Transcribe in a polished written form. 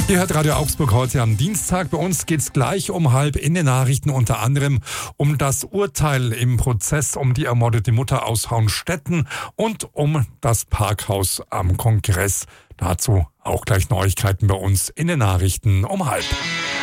Ihr hört Radio Augsburg heute am Dienstag. Bei uns geht es gleich um 12:30 in den Nachrichten, unter anderem um das Urteil im Prozess um die ermordete Mutter aus Hauenstetten und um das Parkhaus am Kongress. Dazu auch gleich Neuigkeiten bei uns in den Nachrichten um 12:30.